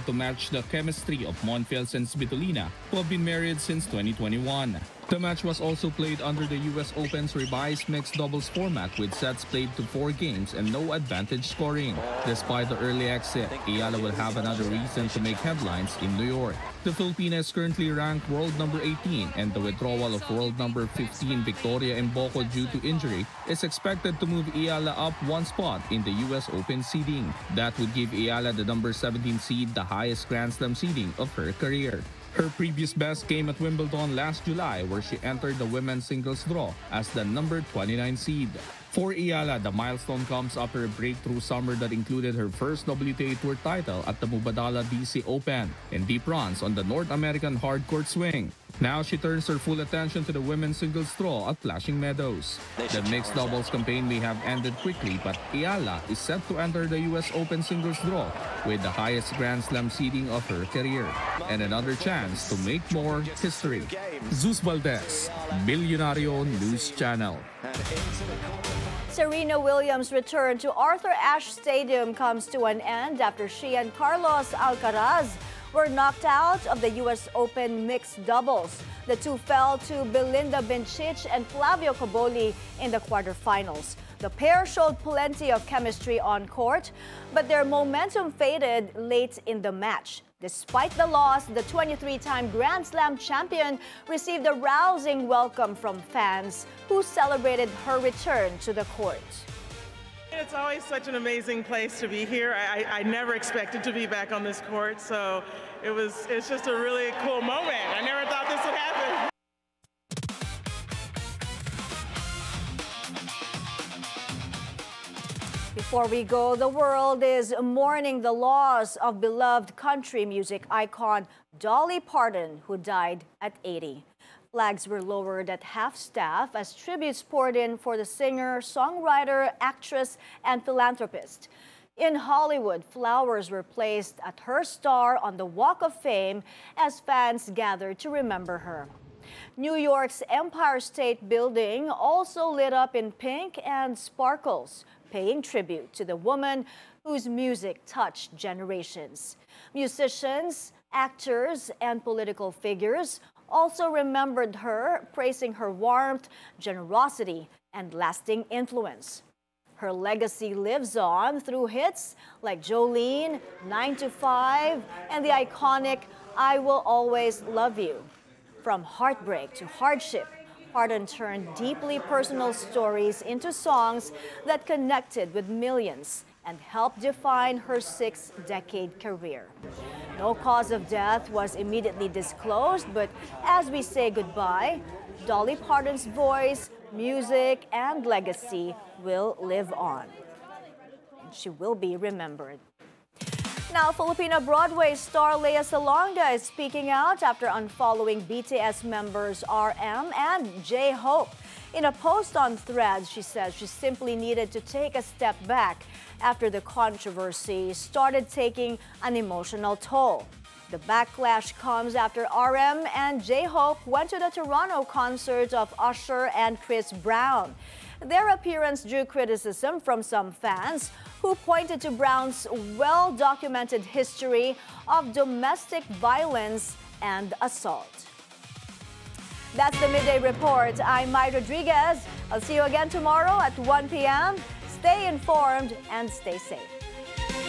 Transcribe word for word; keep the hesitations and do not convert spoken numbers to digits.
to match the chemistry of Monfils and Svitolina, who have been married since twenty twenty-one. The match was also played under the U S Open's revised mixed doubles format with sets played to four games and no advantage scoring. Despite the early exit, Ayala will have another reason to make headlines in New York. The Filipina is currently ranked world number eighteen, and the withdrawal of world number fifteen Victoria Mboko due to injury is expected to move Ayala up one spot in the U S Open seeding. That would give Ayala the number seventeen seed, the highest Grand Slam seeding of her career. Her previous best came at Wimbledon last July, where she entered the women's singles draw as the number twenty-nine seed. For Ayala, the milestone comes after a breakthrough summer that included her first W T A Tour title at the Mubadala D C Open and deep runs on the North American hardcourt swing. Now she turns her full attention to the women's singles draw at Flashing Meadows. The mixed doubles campaign may have ended quickly, but Ayala is set to enter the U S Open singles draw with the highest Grand Slam seeding of her career and another chance to make more history. Zeus Valdez, Milyonario News Channel. Serena Williams' return to Arthur Ashe Stadium comes to an end after she and Carlos Alcaraz were knocked out of the U S Open mixed doubles. The two fell to Belinda Bencic and Flavio Cobolli in the quarterfinals. The pair showed plenty of chemistry on court, but their momentum faded late in the match. Despite the loss, the twenty-three-time Grand Slam champion received a rousing welcome from fans who celebrated her return to the court. It's always such an amazing place to be here. I, I never expected to be back on this court, so it was it's just a really cool moment. I never thought this would happen. Before we go, the world is mourning the loss of beloved country music icon Dolly Parton, who died at eighty. Flags were lowered at half-staff as tributes poured in for the singer, songwriter, actress, and philanthropist. In Hollywood, flowers were placed at her star on the Walk of Fame as fans gathered to remember her. New York's Empire State Building also lit up in pink and sparkles, paying tribute to the woman whose music touched generations. Musicians, actors, and political figures also remembered her, praising her warmth, generosity, and lasting influence. Her legacy lives on through hits like Jolene, nine to five, and the iconic I Will Always Love You. From heartbreak to hardship, Parton turned deeply personal stories into songs that connected with millions and helped define her six-decade career. No cause of death was immediately disclosed, but as we say goodbye, Dolly Parton's voice, music, and legacy will live on. And she will be remembered. Now, Filipino Broadway star Lea Salonga is speaking out after unfollowing B T S members R M and J-Hope. In a post on Threads, she says she simply needed to take a step back after the controversy started taking an emotional toll. The backlash comes after R M and J-Hope went to the Toronto concert of Usher and Chris Brown. Their appearance drew criticism from some fans who pointed to Brown's well-documented history of domestic violence and assault. That's the Midday Report. I'm Mai Rodriguez. I'll see you again tomorrow at one p m Stay informed and stay safe.